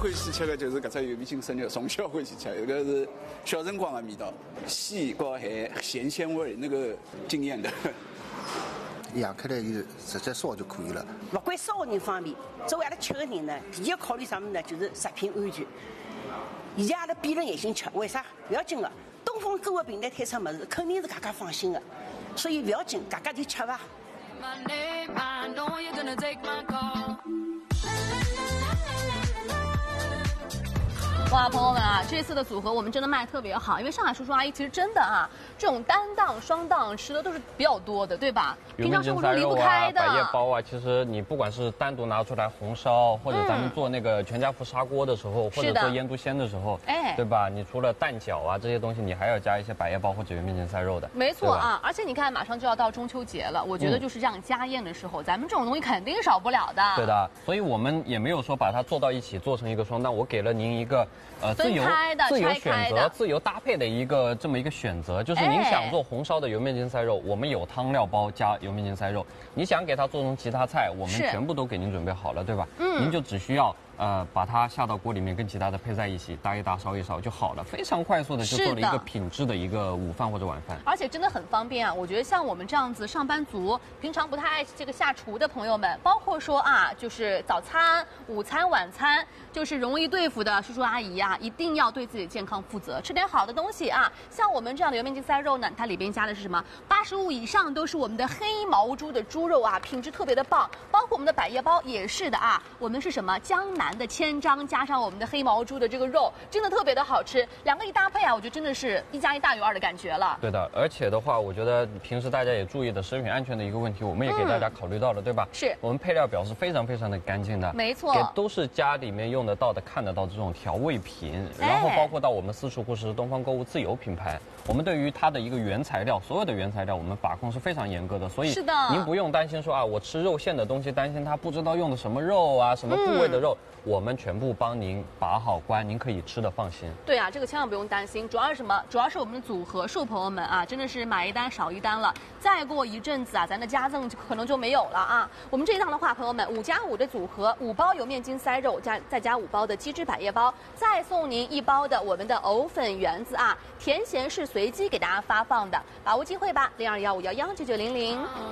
欢喜吃的就是搿只油面筋生肉，从小欢喜吃，这个是小辰光的味道，细和还咸鲜味，那个惊艳的。 养开来就直接烧就可以了。 不管烧人方面，作为阿拉吃的人呢，第一考虑啥么呢？就是食品安全。现在阿拉闭着眼睛吃，为啥？不要紧的，东风购物平台推出物事，肯定是大家放心的，所以不要紧，大家就吃吧。 哇，朋友们啊，这次的组合我们真的卖得特别好，因为上海叔叔阿姨其实真的啊，这种单档、双档吃的都是比较多的，对吧？平常生活中离不开的。 百叶包啊，其实你不管是单独拿出来红烧，或者咱们做那个全家福砂锅的时候，或者做腌笃鲜的时候，对吧？你除了蛋饺啊这些东西，你还要加一些百叶包或者圆面筋塞肉的。 没错啊，而且你看，马上就要到中秋节了，我觉得就是这样家宴的时候，咱们这种东西肯定少不了的。 对的，所以我们也没有说把它做到一起，做成一个双档，我给了您一个。自由选择、自由搭配的这么一个选择，就是您想做红烧的油面筋塞肉，我们有汤料包加油面筋塞肉；你想给它做成其他菜，我们全部都给您准备好了，对吧？您就只需要把它下到锅里面，跟其他的配在一起，搭一搭，烧一烧就好了，非常快速的就做了一个品质的一个午饭或者晚饭， 而且真的很方便啊！我觉得像我们这样子上班族，平常不太爱这个下厨的朋友们，包括说啊，就是早餐、午餐、晚餐，就是容易对付的叔叔阿姨啊，一定要对自己的健康负责，吃点好的东西啊。像我们这样的油面筋塞肉呢，它里边加的是什么？85%以上都是我们的黑毛猪的猪肉啊，品质特别的棒。包括我们的百叶包也是的啊，我们是什么江南的千张加上我们的黑毛猪的这个肉，真的特别的好吃。两个一搭配啊，我觉得真的是1+1大于2的感觉了。 对的，而且的话，我觉得平时大家也注意的食品安全的一个问题，我们也给大家考虑到了，对吧？ 是我们配料表是非常非常的干净的， 没错， 都是家里面用得到的、看得到这种调味品，然后包括到我们私厨护士东方购物自有品牌，我们对于它的一个原材料，所有的原材料我们把控是非常严格的，所以是的， 您不用担心说啊，我吃肉馅的东西，担心它不知道用的什么肉啊，什么部位的肉。我们全部帮您把好关，您可以吃的放心。 对啊，这个千万不用担心。主要是什么？主要是我们的组合数朋友们啊，真的是买一单少一单了。再过一阵子啊，咱的加赠可能就没有了啊。我们这一档的话，朋友们5+5的组合，5包油面筋塞肉再加5包的鸡汁百叶包，再送您1包的我们的藕粉圆子啊，甜咸是随机给大家发放的，把握机会吧，0215119900。